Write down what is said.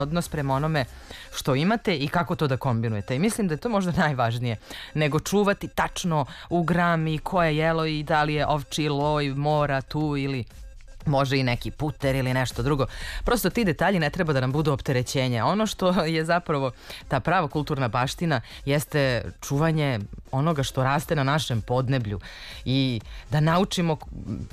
odnos prema onome što imate i kako to da kombinujete. I mislim da je to možda najvažnije nego čuvati tačno u grami ko je jelo i da li je ovči loj mora tu ili može i neki puter ili nešto drugo. Prosto ti detalji ne treba da nam budu opterećenje. Ono što je zapravo ta prava kulturna baština jeste čuvanje onoga što raste na našem podneblju i da naučimo